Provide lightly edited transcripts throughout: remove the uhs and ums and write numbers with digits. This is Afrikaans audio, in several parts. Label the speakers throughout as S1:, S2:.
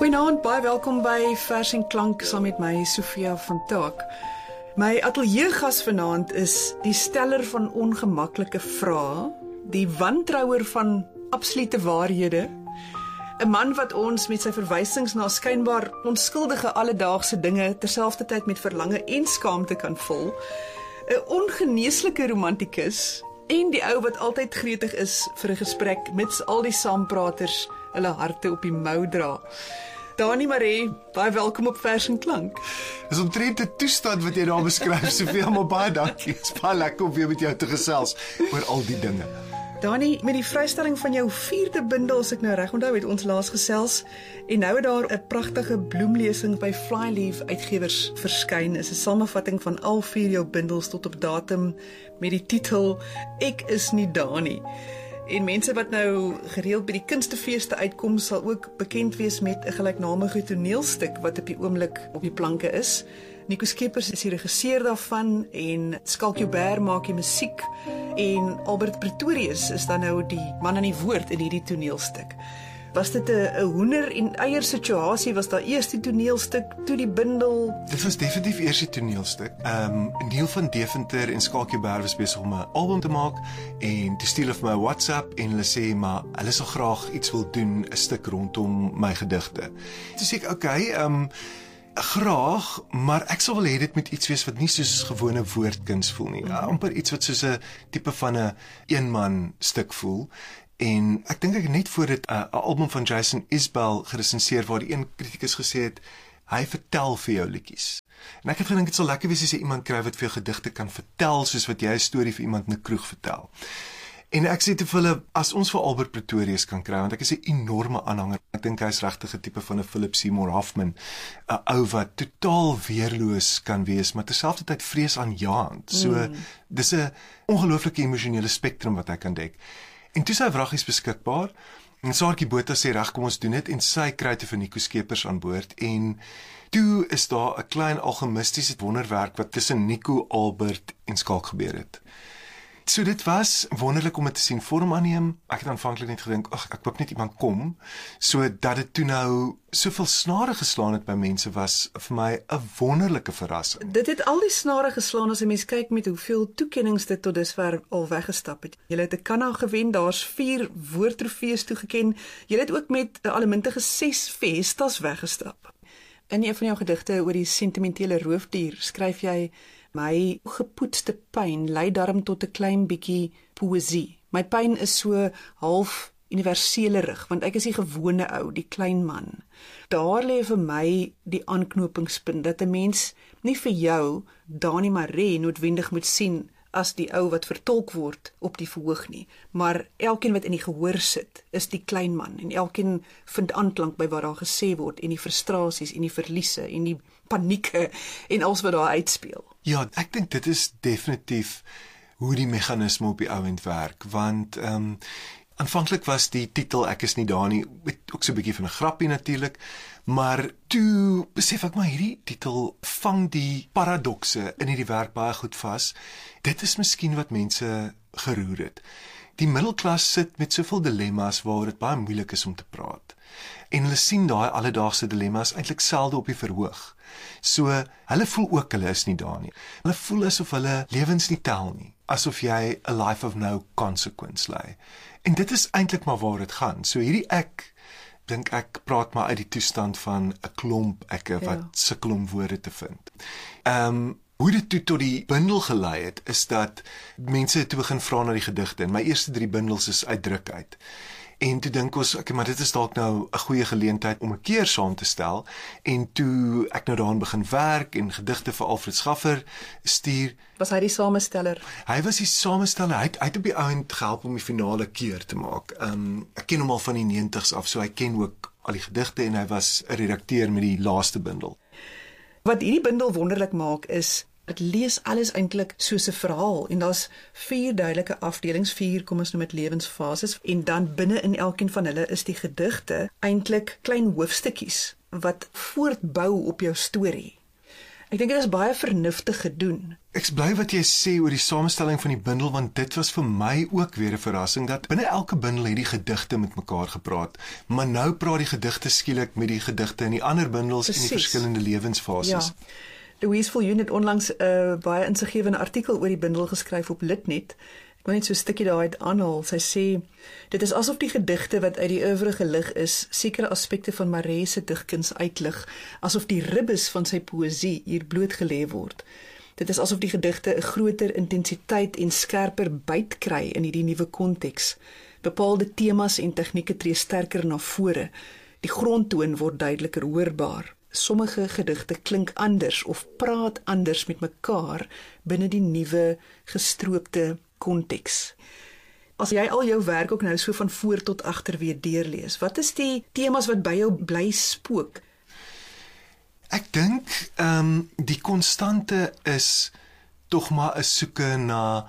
S1: Goeienaand, baie welkom by Vers en Klank saam met my Sofia van Taak. My ateljeegas vanaand is die steller van ongemaklike vrae, die wantrouer van absolute waarhede, 'n man wat ons met sy verwysings na skynbaar onskuldige alledaagse dinge terselfdertyd met verlange en skaamte kan vul, 'n ongeneeslike romantikus en die ou wat altyd gretig is vir 'n gesprek mits al die saampraters hulle harte op die mou dra. Dani Maree, baie welkom op Vers en Klank.
S2: Dis omtrent 'n toestand wat jy daar beskryf, Sofia, maar baie dankie. Dit is baie lekker om weer met jou te gesels oor al die dinge.
S1: Dani, met die vrystelling van jou 4de bundel, as ek nou reg onthou, het ons laas gesels, en nou het daar 'n pragtige bloemlesing by Flyleaf Uitgewers verskyn, is 'n samevatting van al 4 jou bundels tot op datum met die titel Ek is nie Dani. En mense wat nou gereeld by die kunstefeeste uitkom, sal ook bekend wees met 'n gelyknamige toneelstuk wat op die oomblik op die planke is. Nico Skeepers is die regisseur daarvan en Skalk Joubert maak die musiek en Albert Pretorius is dan nou die man aan die woord in hierdie toneelstuk. Was dit 'n hoender en eier situasie? Was daar eers die toneelstuk, toe die bundel?
S2: Dit was definitief eers die toneelstuk. Neil van Deventer en Skalk Joubert was besig om 'n album te maak en toe stuur hulle vir my 'n WhatsApp en hulle sê maar hulle sal graag iets wil doen, 'n stuk rondom my gedigte. Toe sê ek, okay, graag, maar ek sal wil hê dit moet iets wees wat nie soos gewone woordkuns voel nie. Amper iets wat soos 'n tipe van 'n eenman stuk voel. En ek dink ek net voor dit 'n album van Jason Isbell geresenseer waar die een kritikus gesê het, hy vertel vir jou liedjies. En ek het gedink dit sal lekker wees as jy iemand kry wat vir jou gedigte kan vertel soos wat jy 'n storie vir iemand in 'n kroeg vertel. En ek sê te vir hulle, as ons vir Albert Pretorius kan kry, want ek is 'n enorme aanhanger. Ek dink hy is regtig 'n tipe van 'n Philip Seymour Hoffman, 'n ou wat totaal weerloos kan wees, maar terselfdertyd vreesaanjaend. So dis 'n ongelooflike emosionele spektrum wat hy kan dek. En toe sy wraggies beskikbaar, en Saartjie Botha sê reg, kom ons doen dit, en sy kry te vir Nico Skeepers aan boord, en toe is daar 'n klein alchemistiese wonderwerk wat tussen Nico, Albert en Skalk gebeur het. So dit was wonderlik om dit te sien vorm aanneem. Ek het aanvanklik net gedink, ek hoop net iemand kom, so dat dit toe nou soveel snare geslaan het by mense was vir my 'n wonderlike verrassing.
S1: Dit het al die snare geslaan as 'n mens kyk met hoeveel toekennings dit tot dusver al weggestap het. Julle het 'n Kanna gewen, daar's 4 woordtrofees toegeken. Julle het ook met 'n allemintige 6 Festas weggestap. In een van jou gedigte oor die sentimentele roofdier skryf jy: my gepoetste pyn lei darm tot 'n klein bietjie poësie. My pyn is so half universelerig, want ek is die gewone ou, die klein man. Daar lê vir my die aanknopingspunt dat 'n mens nie vir jou, Dani Maree, noodwendig moet sien as die ou wat vertolk word op die verhoog nie, maar elkeen wat in die gehoor sit, is die klein man, en elkeen vind aanklank by wat daar gesê word, en die frustrasies, en die verliese, en die panieke, en alles wat daar uitspeel.
S2: Ja, ek dink dit is definitief hoe die meganisme op die ouend werk, want aanvanklik was die titel Ek is nie Dani ook so 'n bietjie van 'n grappie natuurlik, maar toe besef ek maar hierdie titel vang die paradokse in hierdie werk baie goed vas. Dit is miskien wat mense geroer het. Die middelklas sit met soveel dilemma's waaroor dit baie moeilik is om te praat. En hulle sien daai alledaagse dilemma's eintlik selde op die verhoog. So, hulle voel ook hulle is nie daar nie. Hulle voel asof hulle lewens nie tel nie. Asof jy a life of no consequence lei. En dit is eintlik maar waar dit gaan. So hierdie ek dink ek praat maar uit die toestand van 'n klomp ekke wat sukkel om woorde te vind. Hoe dit toe tot die bundel gelei het, is dat mense toe begin vra na die gedigte. En my eerste 3 bundels is uit druk uit. En toe dink ons, okay, maar dit is dalk nou 'n goeie geleentheid om 'n keer saam te stel. En toe ek nou daaraan begin werk en gedigte vir Alfred Schaffer stuur.
S1: Was hy die samesteller?
S2: Hy was die samesteller. Hy het op die ouend gehelp om die finale keer te maak. Ek ken hom al van die 90's af, so hy ken ook al die gedigte en hy was 'n redakteur met die laaste bundel.
S1: Wat hierdie bundel wonderlik maak is, dit lees alles eintlik soos 'n verhaal en daar's 4 duidelike afdelings, 4 kom ons noem dit lewensfases, en dan binne in elkeen van hulle is die gedigte eintlik klein hoofstukkies wat voortbou op jou storie. Ek dink dit is baie vernuftig gedoen.
S2: Ek's bly wat jy sê oor die samestelling van die bundel, want dit was vir my ook weer 'n verrassing, dat binne elke bundel het die gedigte met mekaar gepraat, maar nou praat die gedigte skielik met die gedigte in die ander bundels in die verskillende lewensfases.
S1: Ja. Louise Viljoen het onlangs 'n baie insiggewende artikel oor die bundel geskryf op Litnet. Ek wil net so 'n stukkie daaruit aanhaal. Sy sê, dit is asof die gedigte wat uit die oeuvre gelig is, sekere aspekte van Maree se digkuns uitlig, asof die ribbes van sy poësie hier blootgelê word. Dit is asof die gedigte 'n groter intensiteit en skerper byt kry in hierdie nuwe konteks. Bepaalde temas en tegnieke tree sterker na vore. Die grondtoon word duideliker hoorbaar. Sommige gedigte klink anders of praat anders met mekaar binne die nuwe gestroopte konteks. As jy al jou werk ook nou so van voor tot agter weer deurlees, wat is die temas wat by jou bly spook?
S2: Ek dink die konstante is tog maar 'n soeke na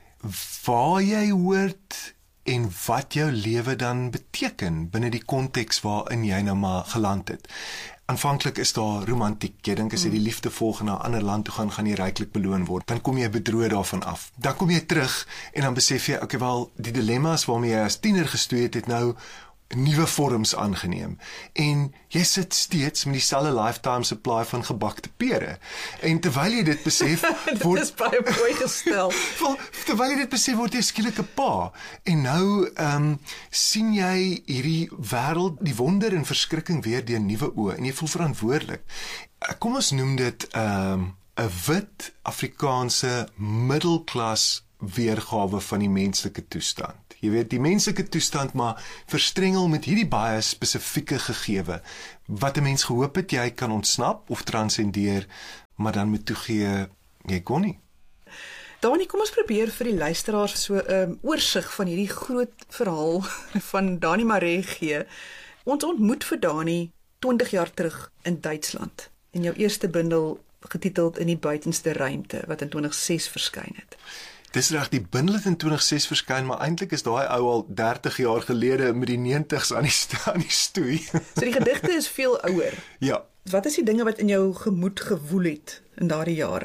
S2: waar jy hoort en wat jou lewe dan beteken binne die konteks waarin jy nou maar geland het. Aanvanklik is daar romantiek. Jy dink as jy die liefde volg na 'n ander land toe gaan jy ryklik beloon word. Dan kom jy bedroog daarvan af. Dan kom jy terug en dan besef jy, okay, wel, die dilemma's waarmee jy as tiener gestoei het nou nuwe vorms aangeneem. En jy sit steeds met dieselfde lifetime supply van gebakte pere. En terwyl jy dit besef,
S1: Dit is baie mooi gestel.
S2: Terwyl jy dit besef, word jy skielik 'n pa. En nou sien jy hierdie wêreld, die wonder en verskrikking weer deur nuwe oë en jy voel verantwoordelik. Kom ons noem dit 'n wit Afrikaanse middelklas weergawe van die menslike toestand. Jy weet, die menslike toestand, maar verstrengel met hierdie baie spesifieke gegewe, wat 'n mens gehoop het jy kan ontsnap of transcendeer, maar dan moet toegee, jy kon nie.
S1: Dani, kom ons probeer vir die luisteraars so 'n oorsig van hierdie groot verhaal van Dani Maree gee. Ons ontmoet vir Dani 20 jaar terug in Duitsland, in jou eerste bundel getiteld In die buitenste ruimte, wat in 2006 verskyn het.
S2: Dis reg, die bundel het in 2006 verskyn, maar eintlik is daai ou al 30 jaar gelede met die 90's aan die stoei.
S1: So die gedigte is veel ouer.
S2: Ja.
S1: Wat is die dinge wat in jou gemoed gewoel het in daardie jare?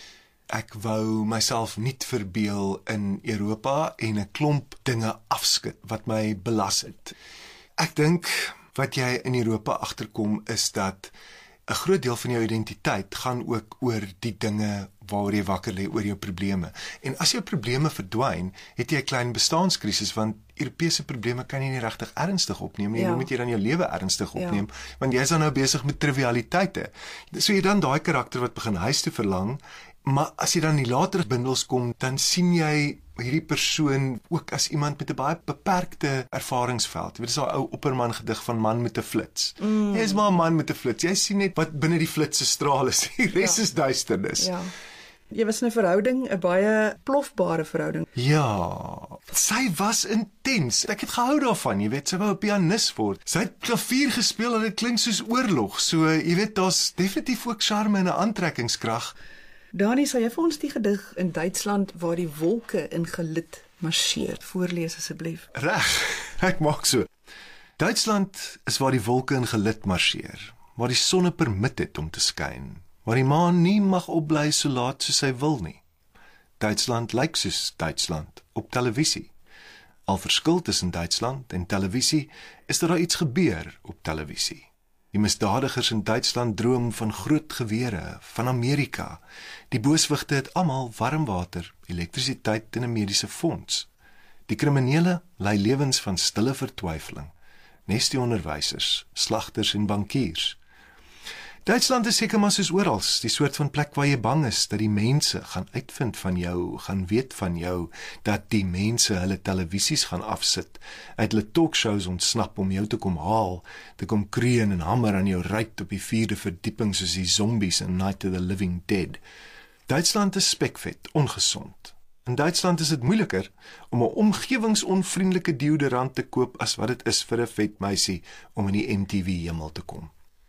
S2: Ek wou myself nuut verbeel in Europa en 'n klomp dinge afskud wat my belas het. Ek dink wat jy in Europa agterkom is dat 'n groot deel van jou identiteit gaan ook oor die dinge waaroor jy wakker lê, oor jou probleme. En as jou probleme verdwyn, het jy 'n klein bestaanskrisis, want Europese probleme kan jy nie regtig ernstig opneem nie. Hoe moet jy dan jou lewe ernstig opneem? Want jy is dan nou besig met trivialiteite. So jy dan daai karakter wat begin huis toe verlang, maar as jy dan in die later bundels kom, dan sien jy hierdie persoon ook as iemand met 'n baie beperkte ervaringsveld. Jy weet, dis daai ou Opperman gedig van Man met 'n flits. Jy is maar 'n man met 'n flits. Jy sien net wat binne die flits se straal is. Die res is duisternis.
S1: Ja. Jy was in 'n verhouding, 'n baie plofbare verhouding.
S2: Ja, sy was intens. Ek het gehou daarvan, jy weet, sy wou 'n pianis word. Sy het klavier gespeel en dit klink soos oorlog. So, jy weet, daar's definitief ook charme en 'n aantrekkingskrag.
S1: Dani, sal jy vir ons die gedig In Duitsland waar die wolke in gelid marseer voorlees asseblief?
S2: Reg, ek maak so. Duitsland is waar die wolke in gelid marseer, waar die sonne permit het om te skyn, waar die maan nie mag opbly so laat soos hy wil nie. Duitsland lyk soos Duitsland op televisie. Al verskil tussen Duitsland en televisie is daar iets gebeur op televisie. Die misdadigers in Duitsland droom van groot gewere, van Amerika. Die booswigte het almal warm water, elektrisiteit en 'n mediese fonds. Die kriminele lei lewens van stille vertwyfeling, nes die onderwysers, slagters en bankiers. Duitsland is seker maar soos oral, die soort van plek waar jy bang is dat die mense gaan uitvind van jou, gaan weet van jou, dat die mense hulle televisies gaan afsit, uit hulle talkshows ontsnap om jou te kom haal, te kom kreun en hamer aan jou ruit op die 4de verdieping soos die zombies in Night of the Living Dead. Duitsland is spekvet, ongesond. In Duitsland is dit moeiliker om 'n omgewingsonvriendelike deodorant te koop as wat dit is vir 'n vet meisie om in die MTV hemel te kom.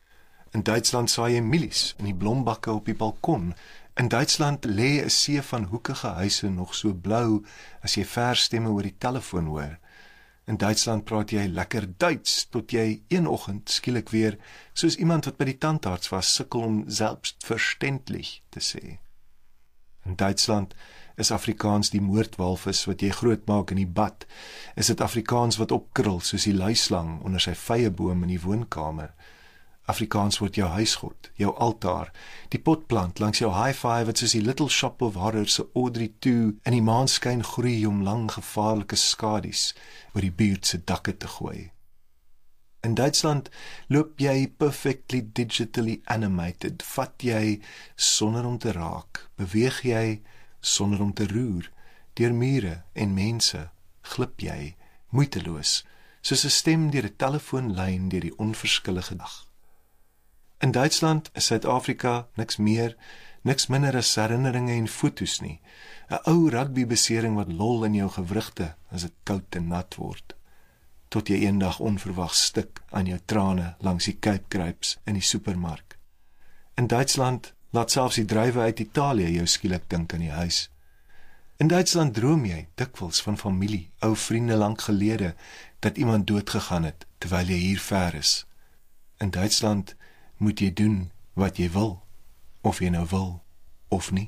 S2: In Duitsland saai jy mielies in die blombakke op die balkon. In Duitsland lê 'n see van hoekige huise nog so blou as jy versstemme oor die telefoon hoor. In Duitsland praat jy lekker Duits, tot jy een oggend skielik weer, soos iemand wat by die tandarts was, sukkel om selbstverständlich te sê. In Duitsland is Afrikaans die moordwalvis wat jy grootmaak in die bad, is dit Afrikaans wat opkrul soos die luislang onder sy vyeboom in die woonkamer. Afrikaans word jou huisgod, jou altaar, die potplant langs jou hi-fi wat soos die Little Shop of Horrors se Audrey 2 in die maanskyn groei om lang gevaarlike skadies oor die buurt se dakke te gooi. In Duitsland loop jy perfectly digitally animated, vat jy sonder om te raak, beweeg jy sonder om te roer, deur mure en mense, glip jy, moeiteloos, soos 'n stem deur 'n telefoonlyn deur die onverskillige dag. In Duitsland is Suid-Afrika niks meer, niks minder as herinneringe en foto's nie, 'n ou rugbybesering wat lol in jou gewrigte as dit koud en nat word, tot jy eendag onverwags stik aan jou trane langs die Cape Grapes in die supermark. In Duitsland laat selfs die druiwe uit Italië jou skielik dink aan die huis. In Duitsland droom jy dikwels van familie, ou vriende lank gelede, dat iemand doodgegaan het, terwyl jy hier ver is. In Duitsland moet jy doen wat jy wil, of jy nou wil, of nie.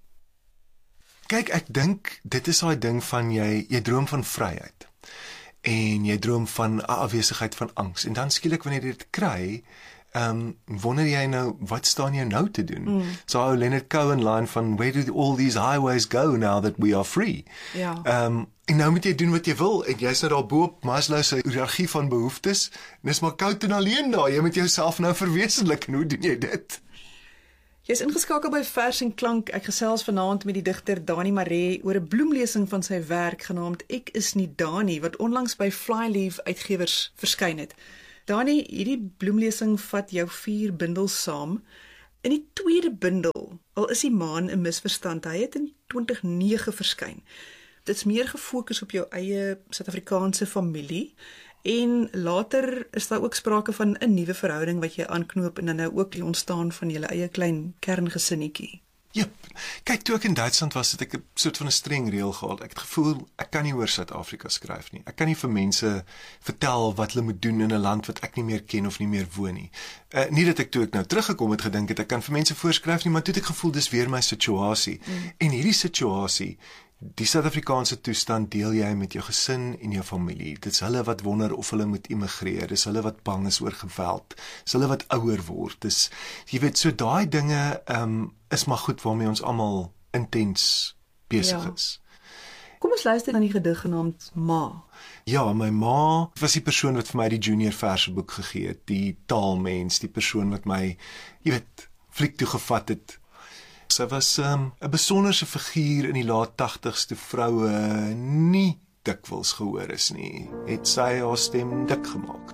S2: Kyk, ek dink, dit is daai ding van jy droom van vryheid, en jy droom van 'n afwesigheid van angs, en dan skielik wanneer jy dit kry, wonder jy nou, wat staan jy nou te doen? So ou Leonard Cohen line van, where do all these highways go now that we are free?
S1: Ja.
S2: En nou moet jy doen wat jy wil, en jy's nou daar bo op Maslow se hiërargie van behoeftes, en dis maar koud en alleen daar, jy moet jouself nou verwesenlik, en hoe doen jy dit?
S1: Jy is ingeskakel by Vers en Klank. Ek gesels vanaand met die digter Dani Maree oor 'n bloemlesing van sy werk genaamd Ek is nie Dani, wat onlangs by Flyleaf Uitgewers verskyn het. Dani, hierdie bloemlesing vat jou 4 bundels saam. In die tweede bundel, al is die maan 'n misverstand, hy het in 2009 verskyn. Dit is meer gefokus op jou eie Suid-Afrikaanse familie, en later is daar ook sprake van 'n nuwe verhouding wat jy aanknoop, en dan nou ook die ontstaan van julle eie klein kerngesinnetjie.
S2: Jep, kyk, toe ek in Duitsland was, het ek 'n soort van 'n streng reël gehad. Ek het gevoel, ek kan nie oor Suid-Afrika skryf nie. Ek kan nie vir mense vertel wat hulle moet doen in 'n land wat ek nie meer ken of nie meer woon nie. Nie dat ek toe ek nou teruggekom het gedink het, ek kan vir mense voorskryf nie, maar toe het ek gevoel, dis weer my situasie. En hierdie situasie, die Suid-Afrikaanse toestand deel jy met jou gesin en jou familie. Dit is hulle wat wonder of hulle moet immigreer, dis hulle wat bang is oor geweld, dis hulle wat ouer word, dis, jy weet, so daai dinge is maar goed waarmee ons almal intens besig is.
S1: Kom ons luister na die gedig genaamd Ma.
S2: Ja, my ma was die persoon wat vir my die junior verseboek gegee het, die taalmens, die persoon wat my, jy weet, fliek toe gevat het. Sy was 'n besonderse figuur in die laat 80's toe vroue nie dikwels gehoor is nie, het sy haar stem dik gemaak.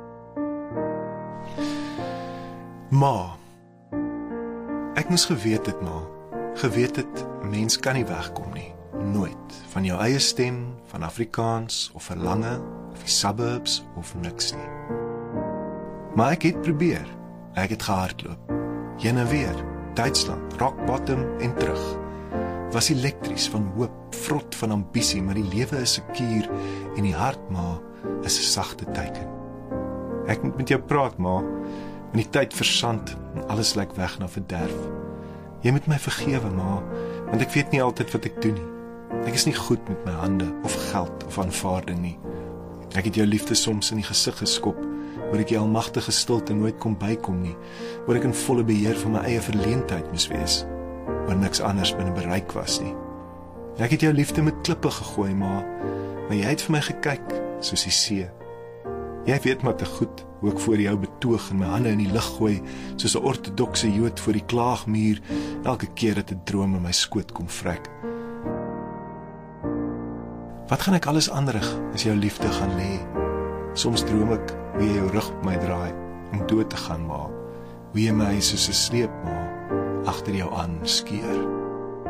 S2: Ma, ek moes geweet het, ma, geweet het, mens kan nie wegkom nie, nooit, van jou eie stem, van Afrikaans, of verlange, of die suburbs, of niks nie. Maar ek het probeer, ek het gehardloop, heen en weer, Duitsland, rock bottom en terug. Was elektries van hoop, vrot van ambisie, maar die lewe is 'n kuur en die hart, ma, is 'n sagte teiken. Ek moet met jou praat, ma, en die tyd versand en alles lyk weg na verderf. Jy moet my vergewe, ma, want ek weet nie altyd wat ek doen nie. Ek is nie goed met my hande of geld of aanvaarding nie. Ek het jou liefde soms in die gesig geskop, waar ek die almagtige stilte nooit kon bykom nie, waar ek in volle beheer van my eie verleentheid moes wees, waar niks anders binne bereik was nie. Ek het jou liefde met klippe gegooi, maar jy het vir my gekyk, soos die see. Jy weet maar te goed, hoe ek voor jou betoog en my hande in die lug gooi, soos 'n ortodokse Jood voor die klaagmuur, elke keer dat 'n droom in my skoot kom vrek. Wat gaan ek alles aanrig as jou liefde gaan lê? Soms droom ek hoe jy jou rug op my draai, om dood te gaan, maar hoe jy my soos 'n sleep, maar agter jou aan skeer.